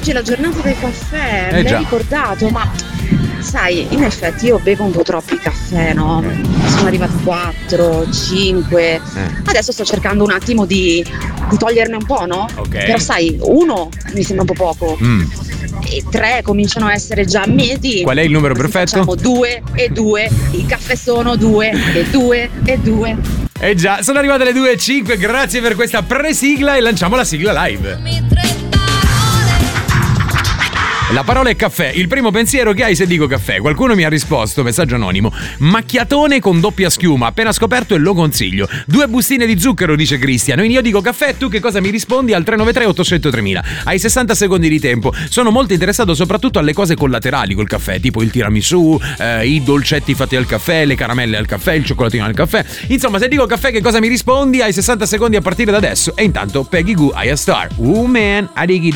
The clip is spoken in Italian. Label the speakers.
Speaker 1: oggi è la giornata del caffè, me l'hai
Speaker 2: già.
Speaker 1: ricordato, ma sai, in effetti io bevo un po' troppi caffè, no? Sono arrivati 4, 5. Adesso sto cercando un attimo di toglierne un po', no?
Speaker 2: Ok.
Speaker 1: Però sai, 1 mi sembra un po' poco. E 3 cominciano a essere già medi.
Speaker 2: Qual è il numero perfetto?
Speaker 1: Facciamo 2 e 2. I caffè sono 2 e 2 e 2.
Speaker 2: Eh già, sono arrivate le 2:05, grazie per questa pre-sigla e lanciamo la sigla live. La parola è caffè. Il primo pensiero che hai se dico caffè? Qualcuno mi ha risposto, messaggio anonimo: macchiatone con doppia schiuma, appena scoperto e lo consiglio. 2 bustine di zucchero, dice Cristian. Io dico caffè, tu che cosa mi rispondi? Al 393 800 3000. Hai 60 secondi di tempo. Sono molto interessato soprattutto alle cose collaterali col caffè, tipo il tiramisù, i dolcetti fatti al caffè, le caramelle al caffè, il cioccolatino al caffè. Insomma, se dico caffè che cosa mi rispondi? Hai 60 secondi a partire da adesso. E intanto Peggy Goo, I A Star. Man, I dig it.